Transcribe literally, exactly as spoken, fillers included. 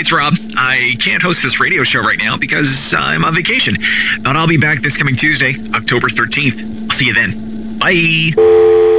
It's Rob. I can't host this radio show right now because I'm on vacation, but I'll be back this coming Tuesday, October thirteenth. I'll see you then. Bye.